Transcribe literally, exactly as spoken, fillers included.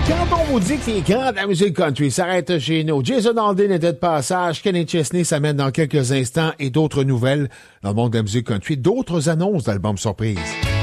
Quand on vous dit que les grands de la musique country s'arrêtent chez nous, Jason Aldean était de passage, Kenny Chesney s'amène dans quelques instants et d'autres nouvelles dans le monde de la musique country, d'autres annonces d'albums surprises.